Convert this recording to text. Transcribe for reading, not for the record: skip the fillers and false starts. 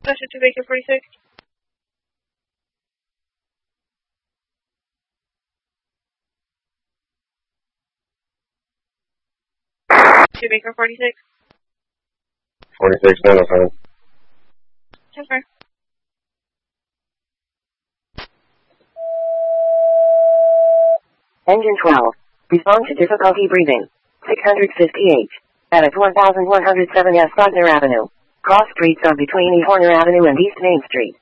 Session 2 Baker 46. 2 Baker 46. 46, Denison. Transfer. Engine 12. Respond to difficulty breathing. 658. At 1107 S. Butler Avenue. Cross streets are between East Horner Avenue and East Main Street.